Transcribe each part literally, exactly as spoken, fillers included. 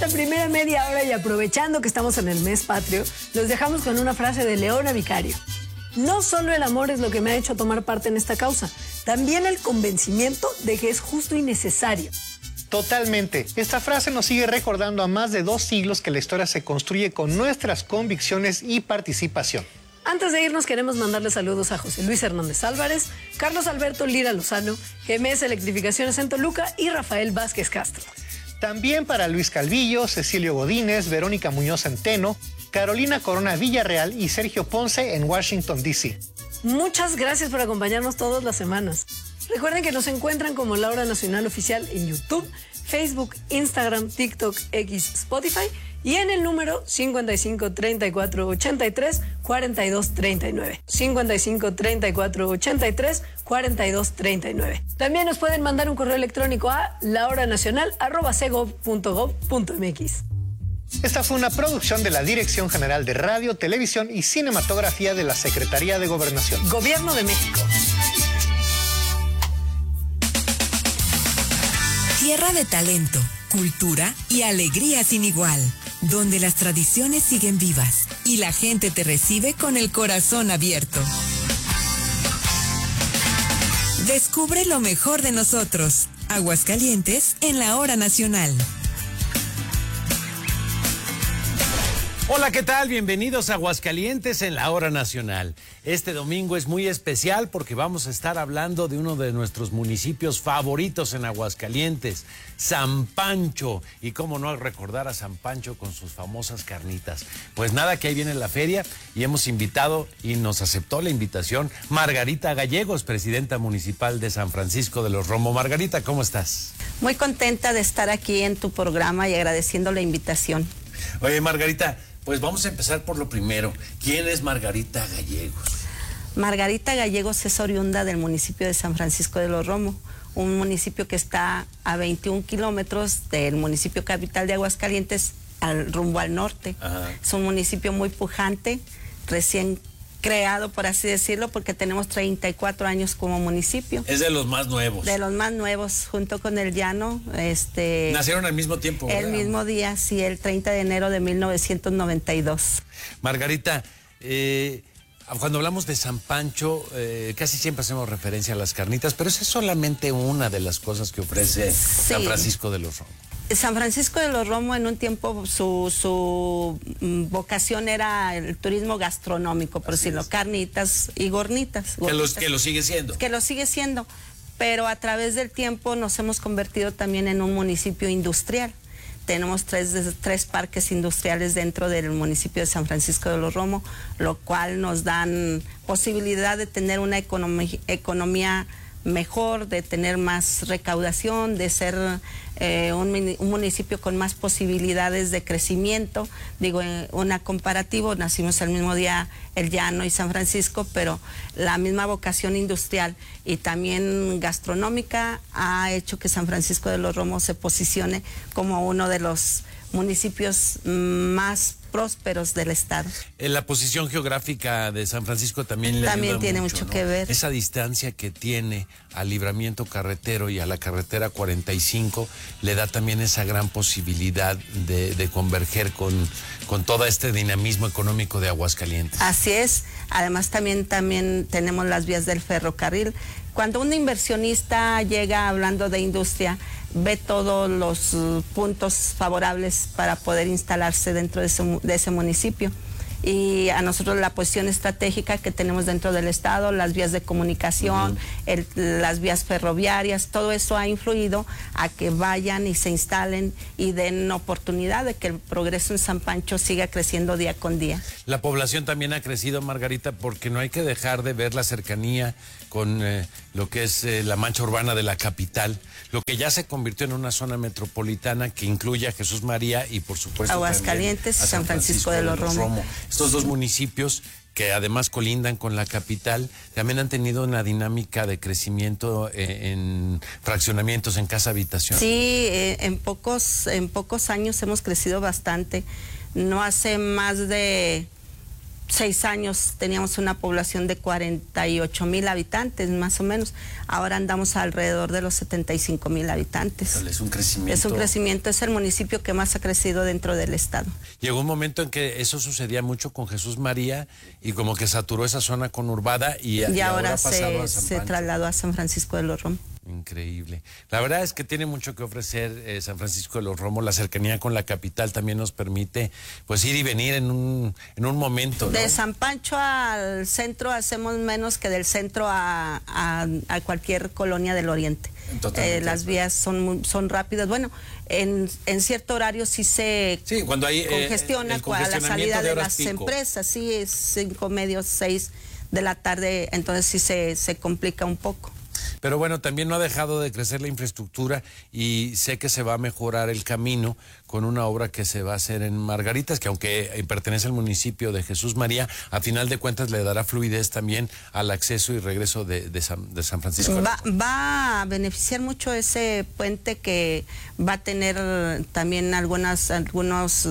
esta primera media hora y aprovechando que estamos en el mes patrio, los dejamos con una frase de Leona Vicario. No solo el amor es lo que me ha hecho tomar parte en esta causa, también el convencimiento de que es justo y necesario. Totalmente. Esta frase nos sigue recordando a más de dos siglos que la historia se construye con nuestras convicciones y participación. Antes de irnos queremos mandarle saludos a José Luis Hernández Álvarez, Carlos Alberto Lira Lozano, G M S Electrificaciones en Toluca y Rafael Vázquez Castro. También para Luis Calvillo, Cecilio Godínez, Verónica Muñoz Centeno, Carolina Corona Villarreal y Sergio Ponce en Washington, D C Muchas gracias por acompañarnos todas las semanas. Recuerden que nos encuentran como La Hora Nacional Oficial en YouTube, Facebook, Instagram, TikTok, X, Spotify y en el número cincuenta y cinco, treinta y cuatro, ochenta y tres, cuarenta y dos, treinta y nueve. cincuenta y cinco, treinta y cuatro, ochenta y tres, cuarenta y dos, treinta y nueve. También nos pueden mandar un correo electrónico a lahoranacional arroba cegov punto gov punto mx. Esta fue una producción de la Dirección General de Radio, Televisión y Cinematografía de la Secretaría de Gobernación. Gobierno de México. Tierra de talento, cultura y alegría sin igual, donde las tradiciones siguen vivas y la gente te recibe con el corazón abierto. Descubre lo mejor de nosotros. Aguascalientes en la Hora Nacional. Hola, ¿qué tal? Bienvenidos a Aguascalientes en la Hora Nacional. Este domingo es muy especial porque vamos a estar hablando de uno de nuestros municipios favoritos en Aguascalientes, San Pancho. Y cómo no recordar a San Pancho con sus famosas carnitas. Pues nada, que ahí viene la feria y hemos invitado y nos aceptó la invitación Margarita Gallegos, presidenta municipal de San Francisco de los Romo. Margarita, ¿cómo estás? Muy contenta de estar aquí en tu programa y agradeciendo la invitación. Oye, Margarita, pues vamos a empezar por lo primero. ¿Quién es Margarita Gallegos? Margarita Gallegos es oriunda del municipio de San Francisco de los Romo, un municipio que está a veintiún kilómetros del municipio capital de Aguascalientes, al rumbo al norte. Ajá. Es un municipio muy pujante, recién creado, por así decirlo, porque tenemos treinta y cuatro años como municipio. Es de los más nuevos. De los más nuevos, junto con el Llano. Este, Nacieron al mismo tiempo, ¿verdad? El mismo día, sí, el treinta de enero de mil novecientos noventa y dos. Margarita, eh, cuando hablamos de San Pancho, eh, casi siempre hacemos referencia a las carnitas, pero esa es solamente una de las cosas que ofrece sí. San Francisco de los Romo. San Francisco de los Romo en un tiempo su, su vocación era el turismo gastronómico, por Así decirlo, es. carnitas y gornitas. Que, los, que lo sigue siendo. Que lo sigue siendo, pero a través del tiempo nos hemos convertido también en un municipio industrial. Tenemos tres, tres parques industriales dentro del municipio de San Francisco de los Romo, lo cual nos dan posibilidad de tener una economía, economía mejor, de tener más recaudación, de ser eh, un, un municipio con más posibilidades de crecimiento. Digo, en una comparativo, nacimos el mismo día el Llano y San Francisco, pero la misma vocación industrial y también gastronómica ha hecho que San Francisco de los Romos se posicione como uno de los municipios más prósperos del estado. En la posición geográfica de San Francisco también le También ayuda tiene mucho, mucho ¿no? que ver. Esa distancia que tiene al libramiento carretero y a la carretera cuarenta y cinco le da también esa gran posibilidad de, de converger con, con todo este dinamismo económico de Aguascalientes. Así es. Además también, también tenemos las vías del ferrocarril. Cuando un inversionista llega hablando de industria, ve todos los uh, puntos favorables para poder instalarse dentro de ese, de ese municipio. Y a nosotros la posición estratégica que tenemos dentro del estado, las vías de comunicación, uh-huh. el, las vías ferroviarias, todo eso ha influido a que vayan y se instalen y den oportunidad de que el progreso en San Pancho siga creciendo día con día. La población también ha crecido, Margarita, porque no hay que dejar de ver la cercanía con eh, lo que es eh, la mancha urbana de la capital, lo que ya se convirtió en una zona metropolitana que incluye a Jesús María y por supuesto Aguascalientes, a San Francisco, Francisco de los Romo. Romo. Estos dos municipios que además colindan con la capital, también han tenido una dinámica de crecimiento eh, en fraccionamientos, en casa habitación. Sí, eh, en pocos, en pocos años hemos crecido bastante. No hace más de seis años teníamos una población de cuarenta y ocho mil habitantes, más o menos. Ahora andamos alrededor de los setenta y cinco mil habitantes. Es un crecimiento. Es un crecimiento, es el municipio que más ha crecido dentro del estado. Llegó un momento en que eso sucedía mucho con Jesús María y como que saturó esa zona conurbada y, y, y ahora, ahora se, se trasladó a San Francisco de los Romos. Increíble. La verdad es que tiene mucho que ofrecer eh, San Francisco de los Romos. La cercanía con la capital también nos permite pues ir y venir en un, en un momento, ¿no? De San Pancho al centro hacemos menos que del centro a, a, a cualquier colonia del oriente. Eh, las vías son, son rápidas. Bueno, en, en cierto horario sí se sí, cuando hay, congestiona eh, a la salida de, de las pico. empresas, sí, es cinco medios, seis de la tarde, entonces sí se, se complica un poco. Pero bueno, también no ha dejado de crecer la infraestructura y sé que se va a mejorar el camino con una obra que se va a hacer en Margaritas, que aunque pertenece al municipio de Jesús María, a final de cuentas le dará fluidez también al acceso y regreso de, de, San, de San Francisco. Va, va a beneficiar mucho ese puente que va a tener también algunas, algunos...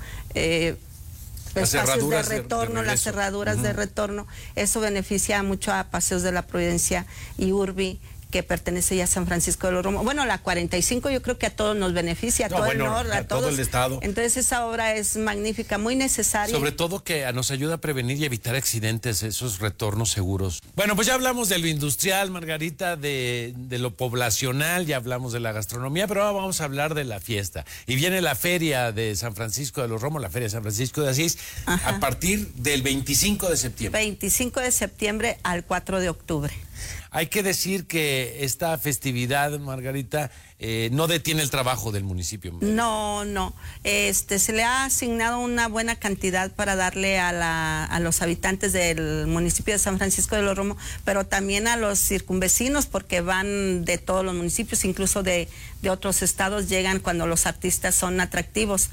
Eh, espacios de retorno, de las cerraduras uh-huh. de retorno. Eso beneficia mucho a Paseos de la Providencia y Urbi, que pertenece ya a San Francisco de los Romos. Bueno, la cuarenta y cinco yo creo que a todos nos beneficia, a no, todo bueno, el norte, a, a todos, todo el estado. Entonces esa obra es magnífica, muy necesaria. Sobre todo que nos ayuda a prevenir y evitar accidentes, esos retornos seguros. Bueno, pues ya hablamos de lo industrial, Margarita, de, de lo poblacional, ya hablamos de la gastronomía, pero ahora vamos a hablar de la fiesta. Y viene la feria de San Francisco de los Romos, la feria de San Francisco de Asís, Ajá. a partir del veinticinco de septiembre. veinticinco de septiembre al cuatro de octubre. Hay que decir que esta festividad, Margarita, eh, no detiene el trabajo del municipio. No, no. Este, se le ha asignado una buena cantidad para darle a, la, a los habitantes del municipio de San Francisco de los Romos, pero también a los circunvecinos, porque van de todos los municipios, incluso de, de otros estados, llegan cuando los artistas son atractivos.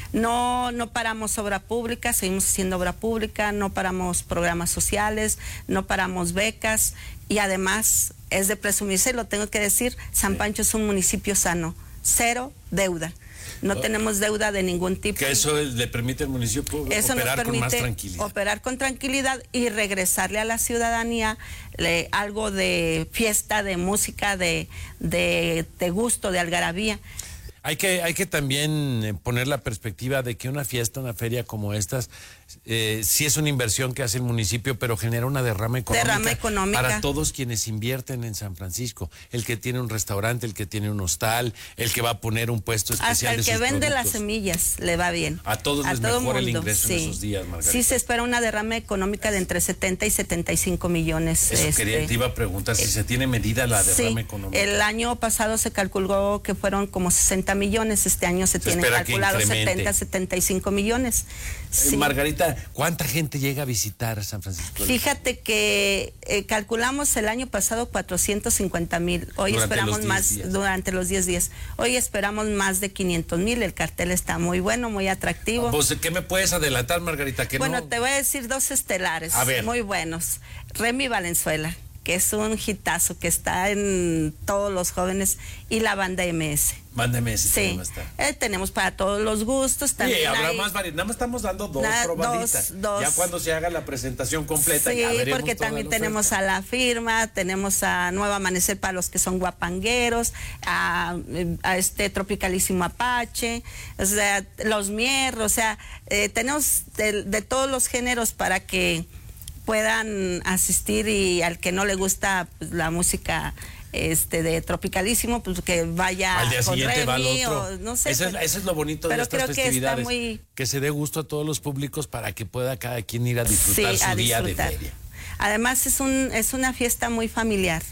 No, no paramos obra pública, seguimos haciendo obra pública, no paramos programas sociales, no paramos becas y además es de presumirse, lo tengo que decir, San Pancho es un municipio sano, cero deuda. No oh. tenemos deuda de ningún tipo. Que eso le permite al municipio eso operar nos permite con más tranquilidad. Operar con tranquilidad y regresarle a la ciudadanía le, algo de fiesta, de música, de, de, de gusto, de algarabía. Hay que, hay que también poner la perspectiva de que una fiesta, una feria como estas, eh, sí es una inversión que hace el municipio, pero genera una derrama económica, derrama económica para todos quienes invierten en San Francisco. El que tiene un restaurante, el que tiene un hostal, el que va a poner un puesto especial Hasta el de que sus vende productos. Las semillas le va bien. A todos a les todo mejora mundo, el ingreso sí. en esos días, Margarita. Sí se espera una derrama económica de entre setenta y setenta y cinco millones. Eso este, quería, te iba a preguntar si eh, se tiene medida la derrama sí, económica. El año pasado se calculó que fueron como sesenta millones, este año se, se tienen calculados setenta, setenta y cinco millones. Sí. Eh, Margarita, ¿cuánta gente llega a visitar San Francisco? Fíjate que eh, calculamos el año pasado cuatrocientos cincuenta mil. Hoy durante esperamos más días. durante los diez días. Hoy esperamos más de quinientos mil. El cartel está muy bueno, muy atractivo. Pues, ¿qué me puedes adelantar, Margarita? Que bueno, no... te voy a decir dos estelares a ver. muy buenos. Remy Valenzuela, que es un hitazo que está en todos los jóvenes, y la banda M S. Banda M S, sí. ¿cómo está? Eh, tenemos para todos los gustos. También sí, habrá hay... más variedad. Nada más estamos dando dos Na, probaditas. Dos, dos. Ya cuando se haga la presentación completa, sí, ya veremos. Porque también tenemos oferta. A La Firma, tenemos a Nuevo Amanecer para los que son guapangueros, a, a este Tropicalísimo Apache, o sea, Los Mier, o sea, eh, tenemos de, de todos los géneros para que puedan asistir, y al que no le gusta pues, la música este de Tropicalísimo, pues que vaya al día con siguiente Remy, va al otro. O, no sé, eso, pero, es, eso es lo bonito de estas festividades, que, muy... que se dé gusto a todos los públicos para que pueda cada quien ir a disfrutar sí, su a día disfrutar. de feria. Además es un es una fiesta muy familiar,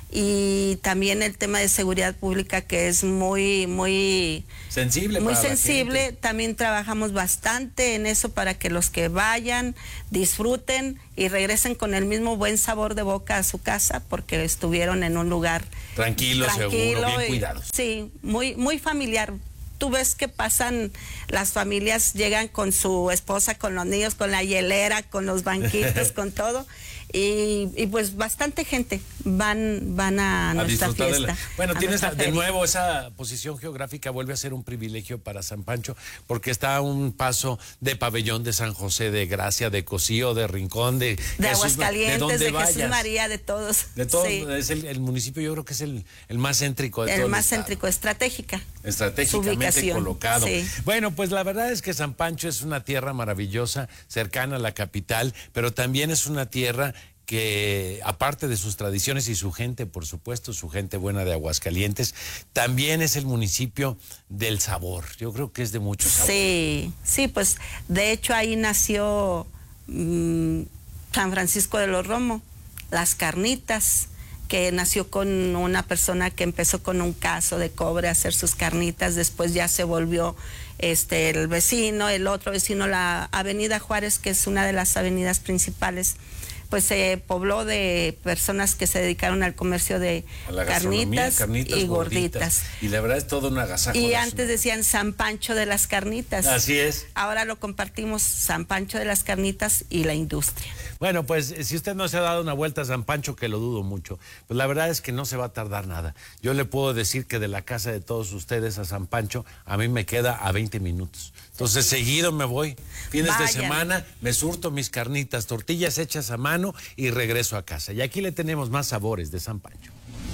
y también el tema de seguridad pública, que es muy muy sensible muy para sensible. La gente. También trabajamos bastante en eso para que los que vayan disfruten y regresen con el mismo buen sabor de boca a su casa, porque estuvieron en un lugar tranquilo, tranquilo seguro, bien y, cuidados. Sí, muy muy familiar. Tú ves que pasan, las familias llegan con su esposa, con los niños, con la hielera, con los banquitos, con todo, Y, y pues bastante gente van, van a, a nuestra fiesta. La... Bueno, tienes de feria. nuevo esa posición geográfica, vuelve a ser un privilegio para San Pancho, porque está a un paso de Pabellón, de San José, de Gracia, de Cocío, de Rincón, de, de Jesús, Aguascalientes, de, de vayas. Jesús María, de todos. De todos, sí. Es el, el municipio, yo creo que es el, el más céntrico de el todo el más estado. céntrico, estratégica. Estratégicamente colocado. Sí. Bueno, pues la verdad es que San Pancho es una tierra maravillosa, cercana a la capital, pero también es una tierra que, aparte de sus tradiciones y su gente, por supuesto, su gente buena de Aguascalientes, también es el municipio del sabor. Yo creo que es de mucho sabor. Sí, sí, pues de hecho ahí nació mmm, San Francisco de los Romo, las carnitas, que nació con una persona que empezó con un caso de cobre a hacer sus carnitas, después ya se volvió este el vecino, el otro vecino, la Avenida Juárez, que es una de las avenidas principales, pues se pobló de personas que se dedicaron al comercio de carnitas, carnitas y gorditas. gorditas. Y la verdad es todo un agasajo. Y antes decían San Pancho de las Carnitas. Así es. Ahora lo compartimos, San Pancho de las Carnitas y la industria. Bueno, pues si usted no se ha dado una vuelta a San Pancho, que lo dudo mucho, pues la verdad es que no se va a tardar nada. Yo le puedo decir que de la casa de todos ustedes a San Pancho, a mí me queda a veinte minutos. Entonces seguido me voy, fines Vayan. de semana, me surto mis carnitas, tortillas hechas a mano y regreso a casa. Y aquí le tenemos más sabores de San Pancho.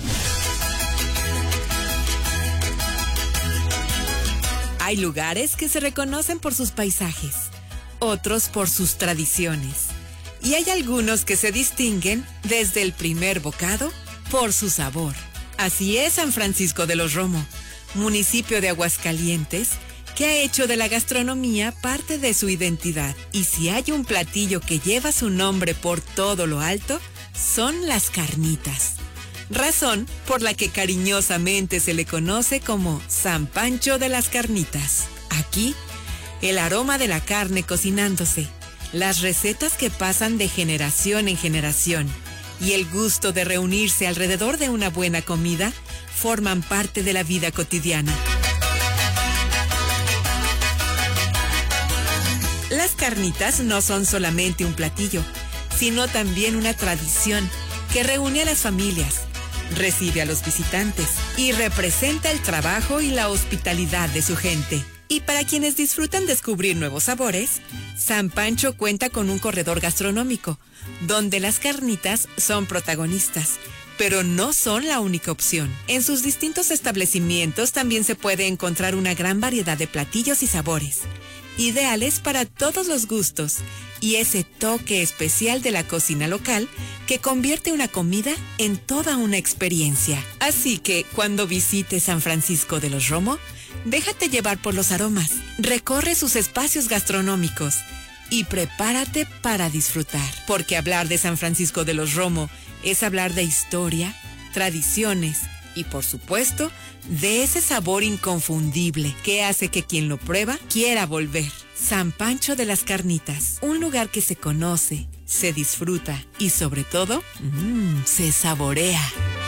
Hay lugares que se reconocen por sus paisajes, otros por sus tradiciones. Y hay algunos que se distinguen desde el primer bocado por su sabor. Así es San Francisco de los Romo, municipio de Aguascalientes, que ha hecho de la gastronomía parte de su identidad. Y si hay un platillo que lleva su nombre por todo lo alto, son las carnitas. Razón por la que cariñosamente se le conoce como San Pancho de las Carnitas. Aquí, el aroma de la carne cocinándose, las recetas que pasan de generación en generación y el gusto de reunirse alrededor de una buena comida forman parte de la vida cotidiana. Las carnitas no son solamente un platillo, sino también una tradición que reúne a las familias, recibe a los visitantes y representa el trabajo y la hospitalidad de su gente. Y para quienes disfrutan descubrir nuevos sabores, San Pancho cuenta con un corredor gastronómico, donde las carnitas son protagonistas, pero no son la única opción. En sus distintos establecimientos también se puede encontrar una gran variedad de platillos y sabores, ideales para todos los gustos, y ese toque especial de la cocina local que convierte una comida en toda una experiencia. Así que cuando visites San Francisco de los Romo, déjate llevar por los aromas, recorre sus espacios gastronómicos y prepárate para disfrutar. Porque hablar de San Francisco de los Romo es hablar de historia, tradiciones y, por supuesto, de ese sabor inconfundible que hace que quien lo prueba quiera volver. San Pancho de las Carnitas, un lugar que se conoce, se disfruta y, sobre todo, mmm, se saborea.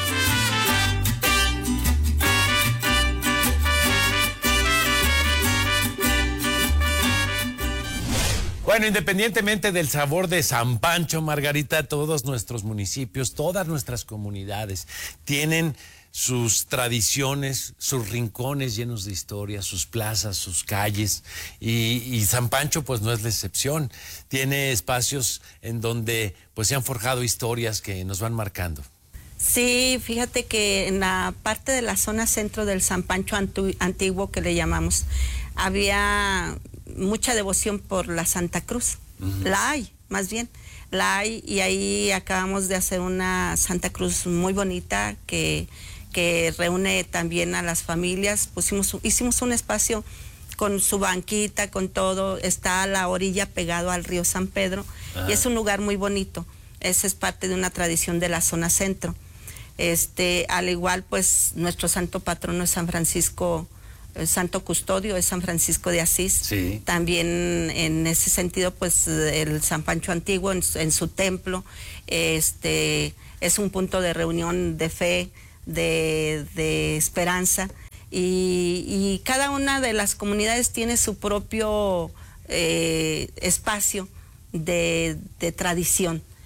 Bueno, independientemente del sabor de San Pancho, Margarita, todos nuestros municipios, todas nuestras comunidades tienen sus tradiciones, sus rincones llenos de historia, sus plazas, sus calles, y, y San Pancho pues no es la excepción. Tiene espacios en donde pues se han forjado historias que nos van marcando. Sí, fíjate que en la parte de la zona centro del San Pancho antu- antiguo, que le llamamos, había mucha devoción por la Santa Cruz. Uh-huh. La hay, más bien. La hay, y ahí acabamos de hacer una Santa Cruz muy bonita que, que reúne también a las familias. Pusimos, hicimos un espacio con su banquita, con todo. Está a la orilla pegado al río San Pedro. Uh-huh. Y es un lugar muy bonito. Esa es parte de una tradición de la zona centro. Este, al igual, pues, nuestro santo patrono es San Francisco, el santo custodio es San Francisco de Asís. Sí. También en ese sentido, pues, el San Pancho Antiguo en, en su templo, este, es un punto de reunión de fe, de, de esperanza, y, y cada una de las comunidades tiene su propio eh, espacio de, de tradición.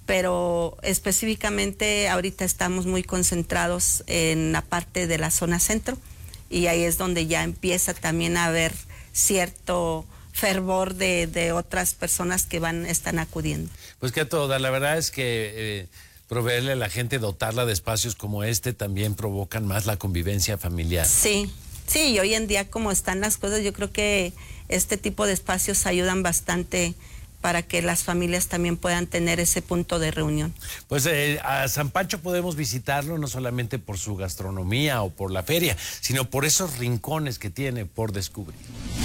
pero específicamente ahorita estamos muy concentrados en la parte de la zona centro y ahí es donde ya empieza también a haber cierto fervor de, de otras personas que van, están acudiendo. Pues que a toda, la verdad es que eh, proveerle a la gente, dotarla de espacios como este también provocan más la convivencia familiar. Sí, sí, y hoy en día como están las cosas, yo creo que este tipo de espacios ayudan bastante para que las familias también puedan tener ese punto de reunión. Pues eh, a San Pancho podemos visitarlo no solamente por su gastronomía o por la feria, sino por esos rincones que tiene por descubrir.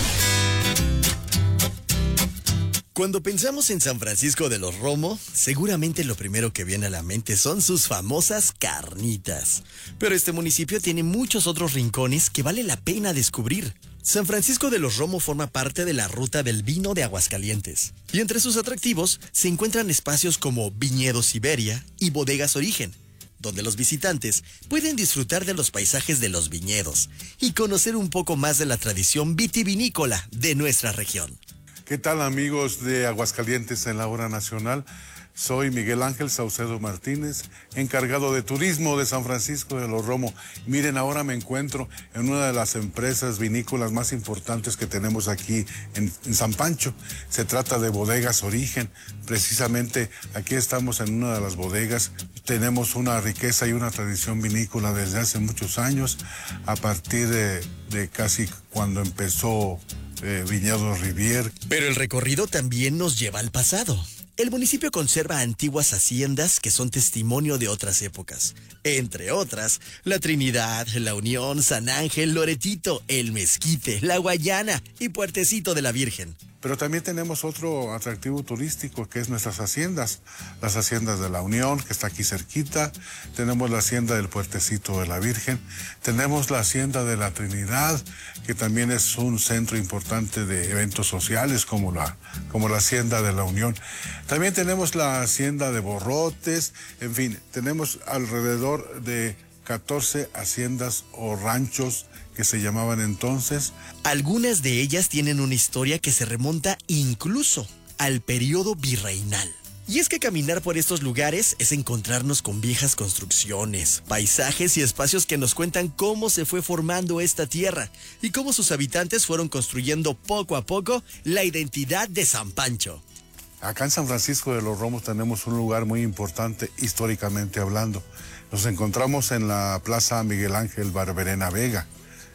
Cuando pensamos en San Francisco de los Romo, seguramente lo primero que viene a la mente son sus famosas carnitas. Pero este municipio tiene muchos otros rincones que vale la pena descubrir. San Francisco de los Romo forma parte de la ruta del vino de Aguascalientes. Y entre sus atractivos se encuentran espacios como Viñedos Siberia y Bodegas Origen, donde los visitantes pueden disfrutar de los paisajes de los viñedos y conocer un poco más de la tradición vitivinícola de nuestra región. ¿Qué tal, amigos de Aguascalientes en la Hora Nacional? Soy Miguel Ángel Saucedo Martínez, encargado de turismo de San Francisco de los Romo. Miren, ahora me encuentro en una de las empresas vinícolas más importantes que tenemos aquí en, en San Pancho. Se trata de Bodegas Origen. Precisamente aquí estamos en una de las bodegas. Tenemos una riqueza y una tradición vinícola desde hace muchos años, a partir de, de casi cuando empezó eh, Viñedos Rivier. Pero el recorrido también nos lleva al pasado. El municipio conserva antiguas haciendas que son testimonio de otras épocas. Entre otras, La Trinidad, La Unión, San Ángel, Loretito, El Mezquite, La Guayana y Puertecito de la Virgen. Pero también tenemos otro atractivo turístico, que es nuestras haciendas. Las haciendas de La Unión, que está aquí cerquita. Tenemos la hacienda del Puertecito de la Virgen. Tenemos la hacienda de La Trinidad, que también es un centro importante de eventos sociales, como la, como la hacienda de La Unión. También tenemos la hacienda de Borrotes. En fin, tenemos alrededor de catorce haciendas o ranchos que se llamaban entonces. Algunas de ellas tienen una historia que se remonta incluso al periodo virreinal. Y es que caminar por estos lugares es encontrarnos con viejas construcciones, paisajes y espacios que nos cuentan cómo se fue formando esta tierra y cómo sus habitantes fueron construyendo poco a poco la identidad de San Pancho. Acá en San Francisco de los Romos tenemos un lugar muy importante históricamente hablando. Nos encontramos en la Plaza Miguel Ángel Barberena Vega.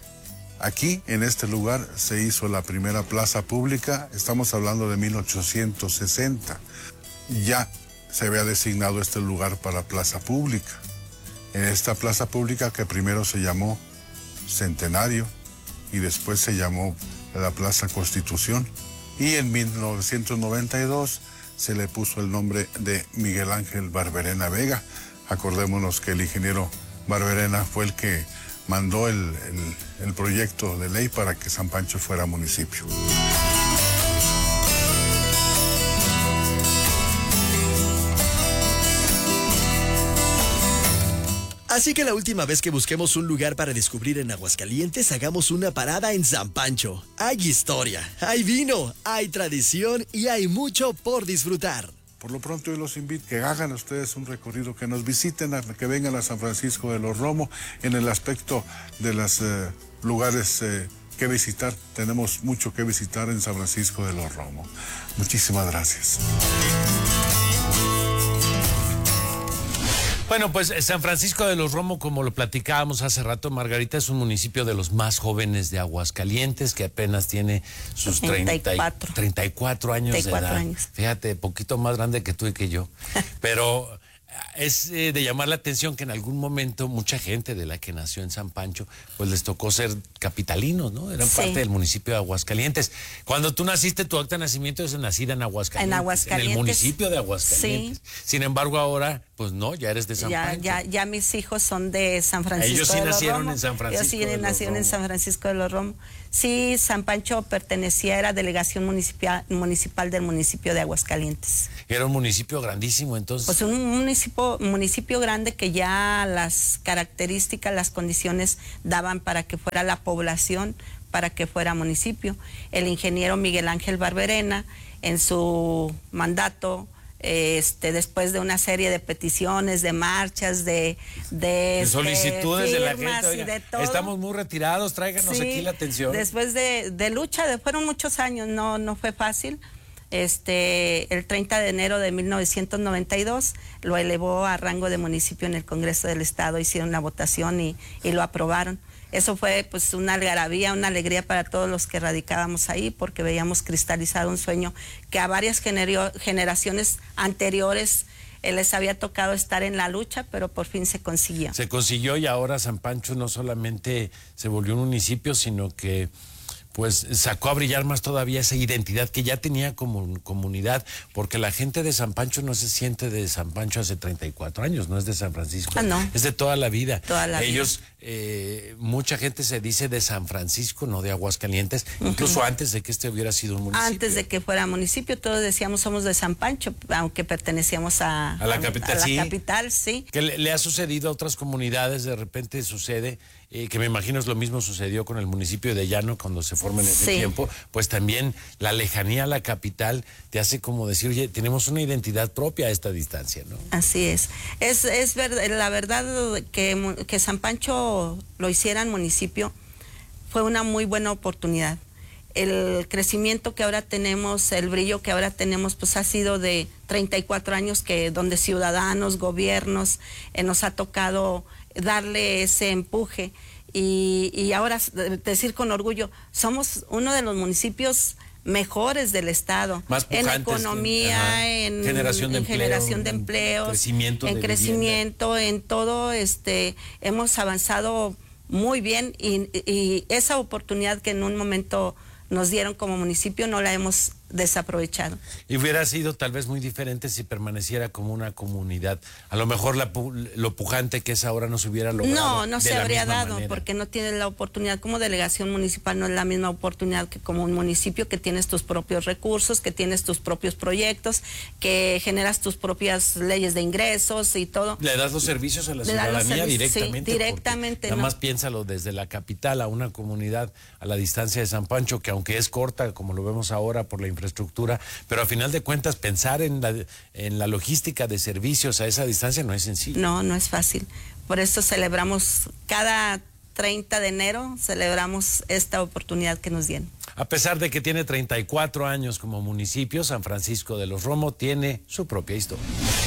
Aquí, en este lugar, se hizo la primera plaza pública. Estamos hablando de mil ochocientos sesenta. Ya se había designado este lugar para plaza pública. En esta plaza pública, que primero se llamó Centenario y después se llamó la Plaza Constitución. Y en mil novecientos noventa y dos se le puso el nombre de Miguel Ángel Barberena Vega. Acordémonos que el ingeniero Barberena fue el que mandó el, el, el proyecto de ley para que San Pancho fuera municipio. Así que la última vez que busquemos un lugar para descubrir en Aguascalientes, hagamos una parada en San Pancho. Hay historia, hay vino, hay tradición y hay mucho por disfrutar. Por lo pronto yo los invito que hagan ustedes un recorrido, que nos visiten, a, que vengan a San Francisco de los Romo. En el aspecto de los eh, lugares eh, que visitar, tenemos mucho que visitar en San Francisco de los Romo. Muchísimas gracias. Bueno, pues San Francisco de los Romo, como lo platicábamos hace rato, Margarita, es un municipio de los más jóvenes de Aguascalientes, que apenas tiene sus treinta y cuatro, treinta y cuatro años treinta y cuatro de edad. Años. Fíjate, poquito más grande que tú y que yo. Pero es eh, de llamar la atención que en algún momento mucha gente de la que nació en San Pancho, pues les tocó ser capitalinos, ¿no? Eran sí. parte del municipio de Aguascalientes. Cuando tú naciste, tu acta de nacimiento es nacida en Aguascalientes. En Aguascalientes. En el municipio de Aguascalientes. Sí. Sin embargo, ahora, pues no, ya eres de San ya, Pancho. Ya, ya mis hijos son de San Francisco Ellos sí de los nacieron Romo. en San Francisco. Ellos sí de nacieron los en San Francisco de los Romo. Sí, San Pancho pertenecía, era delegación municipal, municipal del municipio de Aguascalientes. Era un municipio grandísimo, entonces. Pues un municipio, municipio grande que ya las características, las condiciones daban para que fuera la población, para que fuera municipio. El ingeniero Miguel Ángel Barberena, en su mandato, Este, después de una serie de peticiones, de marchas, de, de, de solicitudes de de la gente. Oiga, y de todo. Estamos muy retirados, tráiganos Sí, aquí la atención. Después de, de lucha, de, fueron muchos años, no, no fue fácil. Este, el treinta de enero de mil novecientos noventa y dos lo elevó a rango de municipio en el Congreso del Estado, hicieron la votación y, y lo aprobaron. Eso fue pues una algarabía, una alegría para todos los que radicábamos ahí, porque veíamos cristalizado un sueño que a varias genero, generaciones anteriores eh, les había tocado estar en la lucha, pero por fin se consiguió. Se consiguió y ahora San Pancho no solamente se volvió un municipio, sino que pues sacó a brillar más todavía esa identidad que ya tenía como comunidad, porque la gente de San Pancho no se siente de San Pancho hace treinta y cuatro años, no es de San Francisco, ah, no. es de toda la vida. Toda la Ellos, vida. Eh, mucha gente se dice de San Francisco, no de Aguascalientes, uh-huh. incluso antes de que este hubiera sido un municipio. Antes de que fuera municipio, todos decíamos somos de San Pancho, aunque pertenecíamos a, a la capital, a, a la sí. capital, sí. Que le, le ha sucedido a otras comunidades, de repente sucede, eh, que me imagino es lo mismo sucedió con el municipio de Llano cuando se forma en ese sí. tiempo, pues también la lejanía a la capital te hace como decir, oye, tenemos una identidad propia a esta distancia, ¿no? Así es. Es, es ver, la verdad que, que San Pancho lo hicieran municipio fue una muy buena oportunidad. El crecimiento que ahora tenemos, el brillo que ahora tenemos, pues ha sido de treinta y cuatro años que donde ciudadanos, gobiernos, eh, nos ha tocado darle ese empuje y, y ahora decir con orgullo, somos uno de los municipios mejores del estado, más en economía, que, en generación de, en empleo, generación de empleos, en crecimiento, en de crecimiento, vivienda. En todo, este, hemos avanzado muy bien y, y esa oportunidad que en un momento nos dieron como municipio no la hemos desaprovechado. Y hubiera sido tal vez muy diferente si permaneciera como una comunidad. A lo mejor la, lo pujante que es ahora no se hubiera logrado. No, no se habría dado, manera. Porque no tienes la oportunidad. Como delegación municipal no es la misma oportunidad que como un municipio, que tienes tus propios recursos, que tienes tus propios proyectos, que generas tus propias leyes de ingresos y todo. Le das los servicios a la ciudadanía directamente. Sí, directamente. Nada no. más piénsalo desde la capital a una comunidad a la distancia de San Pancho, que aunque es corta, como lo vemos ahora por la infraestructura, pero a final de cuentas pensar en la, en la logística de servicios a esa distancia no es sencillo. No, no es fácil. Por eso celebramos cada treinta de enero, celebramos esta oportunidad que nos dieron. A pesar de que tiene treinta y cuatro años como municipio, San Francisco de los Romo tiene su propia historia.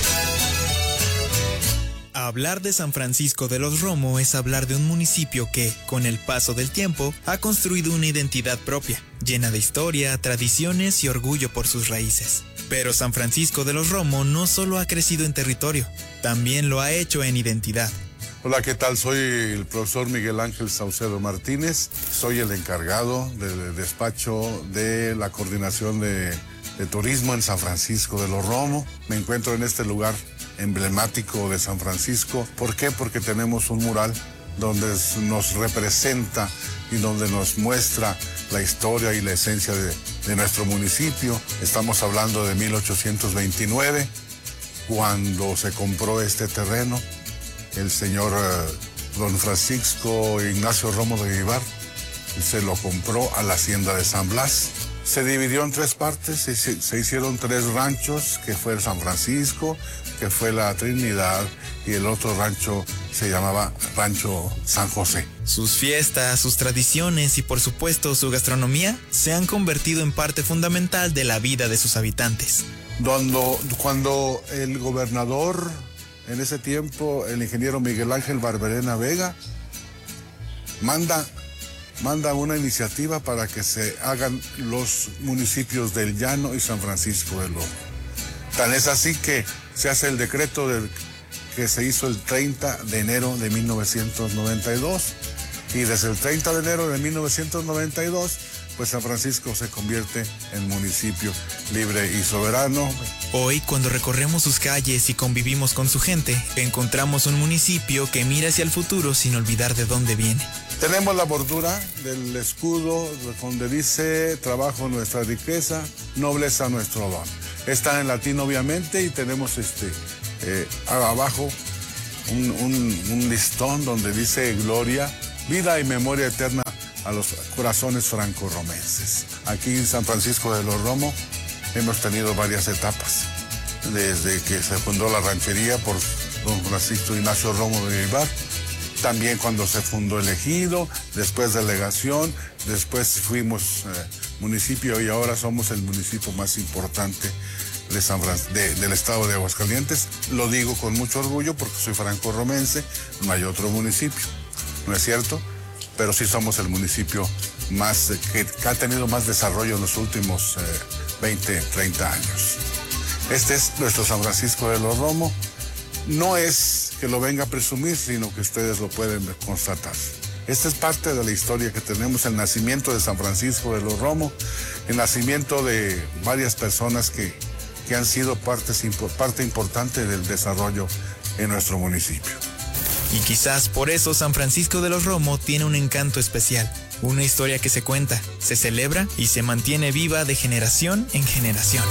Hablar de San Francisco de los Romo es hablar de un municipio que, con el paso del tiempo, ha construido una identidad propia, llena de historia, tradiciones y orgullo por sus raíces. Pero San Francisco de los Romo no solo ha crecido en territorio, también lo ha hecho en identidad. Hola, ¿qué tal? Soy el profesor Miguel Ángel Saucedo Martínez. Soy el encargado del despacho de la coordinación de, de turismo en San Francisco de los Romo. Me encuentro en este lugar emblemático de San Francisco. ¿Por qué? Porque tenemos un mural donde nos representa y donde nos muestra la historia y la esencia de, de nuestro municipio. Estamos hablando de mil ochocientos veintinueve, cuando se compró este terreno. El señor uh, don Francisco Ignacio Romo de Guibar se lo compró a la hacienda de San Blas. Se dividió en tres partes, se, se hicieron tres ranchos, que fue el San Francisco, que fue la Trinidad, y el otro rancho se llamaba Rancho San José. Sus fiestas, sus tradiciones y por supuesto su gastronomía se han convertido en parte fundamental de la vida de sus habitantes. Cuando, cuando el gobernador, en ese tiempo, el ingeniero Miguel Ángel Barberena Vega, manda... manda una iniciativa para que se hagan los municipios del Llano y San Francisco de los Romo. Tan es así que se hace el decreto del, que se hizo el treinta de enero de mil novecientos noventa y dos, y desde el treinta de enero de mil novecientos noventa y dos, pues San Francisco se convierte en municipio libre y soberano. Hoy, cuando recorremos sus calles y convivimos con su gente, encontramos un municipio que mira hacia el futuro sin olvidar de dónde viene. Tenemos la bordura del escudo donde dice trabajo nuestra riqueza, nobleza nuestro don. Está en latín obviamente y tenemos este eh, abajo un, un, un listón donde dice gloria, vida y memoria eterna a los corazones franco-romenses. Aquí en San Francisco de los Romo hemos tenido varias etapas. desde que se fundó la ranchería por don Francisco Ignacio Romo de Vivar. También cuando se fundó el ejido, después delegación, después fuimos eh, municipio y ahora somos el municipio más importante de San Fran- de, del estado de Aguascalientes. Lo digo con mucho orgullo porque soy franco-romense, no hay otro municipio, ¿no es cierto? Pero sí somos el municipio más, eh, que, que ha tenido más desarrollo en los últimos eh, veinte, treinta años. Este es nuestro San Francisco de los Romo. No es que lo venga a presumir, sino que ustedes lo pueden constatar. Esta es parte de la historia que tenemos, el nacimiento de San Francisco de los Romo, el nacimiento de varias personas que, que han sido partes, parte importante del desarrollo en nuestro municipio. Y quizás por eso San Francisco de los Romo tiene un encanto especial, una historia que se cuenta, se celebra y se mantiene viva de generación en generación.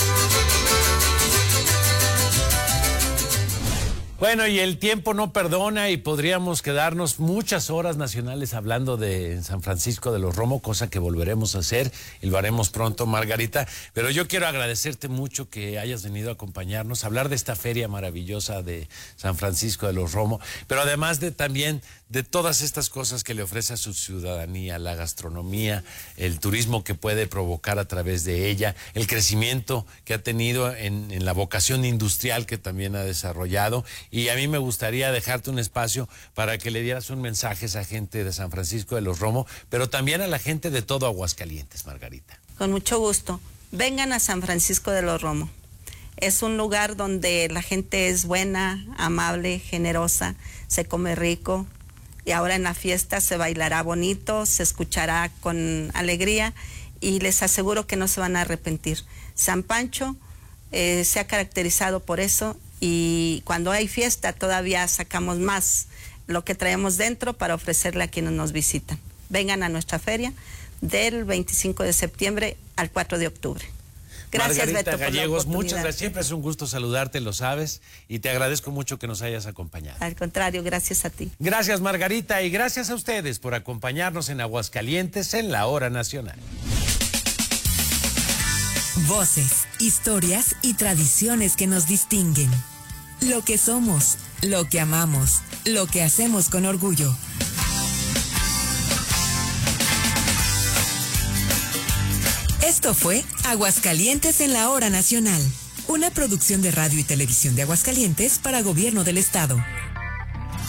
Bueno, y el tiempo no perdona y podríamos quedarnos muchas horas nacionales hablando de San Francisco de los Romo, cosa que volveremos a hacer y lo haremos pronto, Margarita. Pero yo quiero agradecerte mucho que hayas venido a acompañarnos, a hablar de esta feria maravillosa de San Francisco de los Romo, pero además de también de todas estas cosas que le ofrece a su ciudadanía, la gastronomía, el turismo que puede provocar a través de ella, el crecimiento que ha tenido en, en la vocación industrial que también ha desarrollado. Y a mí me gustaría dejarte un espacio para que le dieras un mensaje a esa gente de San Francisco de los Romo, pero también a la gente de todo Aguascalientes, Margarita. Con mucho gusto. Vengan a San Francisco de los Romo. Es un lugar donde la gente es buena, amable, generosa, se come rico. Y ahora en la fiesta se bailará bonito, se escuchará con alegría y les aseguro que no se van a arrepentir. San Pancho eh, se ha caracterizado por eso y cuando hay fiesta todavía sacamos más lo que traemos dentro para ofrecerle a quienes nos visitan. Vengan a nuestra feria del veinticinco de septiembre al cuatro de octubre. Gracias, Margarita Beto, Gallegos, por la muchas gracias. Siempre es un gusto saludarte, lo sabes, y te agradezco mucho que nos hayas acompañado. Al contrario, gracias a ti. Gracias, Margarita, y gracias a ustedes por acompañarnos en Aguascalientes en la Hora Nacional. Voces, historias y tradiciones que nos distinguen. Lo que somos, lo que amamos, lo que hacemos con orgullo. Esto fue Aguascalientes en la Hora Nacional, una producción de Radio y Televisión de Aguascalientes para Gobierno del Estado.